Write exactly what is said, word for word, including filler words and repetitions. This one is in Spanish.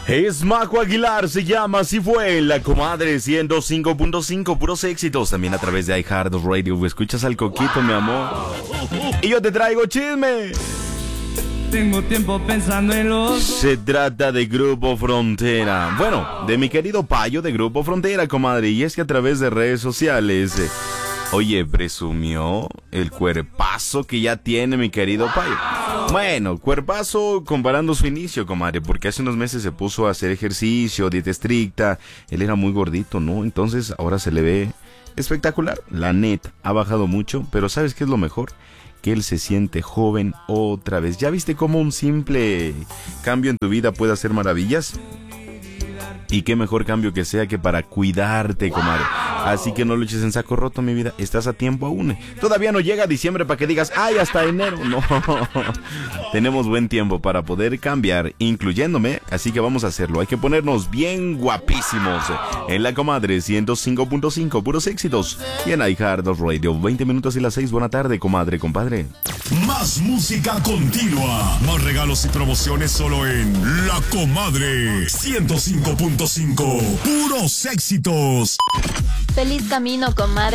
Es Majo Aguilar, se llama, así fue, La Comadre ciento cinco punto cinco, puros éxitos, también a través de iHeartRadio. Escuchas al Coquito, mi amor, y yo te traigo chisme. Tengo tiempo pensando en los... Se trata de Grupo Frontera, bueno, de mi querido Payo de Grupo Frontera, comadre, y es que a través de redes sociales, eh, oye, presumió el cuerpazo que ya tiene mi querido Payo. Bueno, cuerpazo comparando su inicio, comadre, porque hace unos meses se puso a hacer ejercicio, dieta estricta, él era muy gordito, ¿no? Entonces ahora se le ve espectacular, la neta, ha bajado mucho, pero ¿sabes qué es lo mejor? Que él se siente joven otra vez. ¿Ya viste cómo un simple cambio en tu vida puede hacer maravillas? Y qué mejor cambio que sea que para cuidarte, comadre. Así que no luches en saco roto, mi vida. Estás a tiempo aún. Todavía no llega diciembre para que digas, ay, hasta enero. No. Tenemos buen tiempo para poder cambiar, incluyéndome. Así que vamos a hacerlo. Hay que ponernos bien guapísimos. En La Comadre ciento cinco punto cinco, puros éxitos. Y en iHeartRadio, veinte minutos y las seis. Buena tarde, comadre, compadre. Más música continua. Más regalos y promociones solo en La Comadre ciento cinco punto cinco. Puros éxitos. Feliz camino, comadre.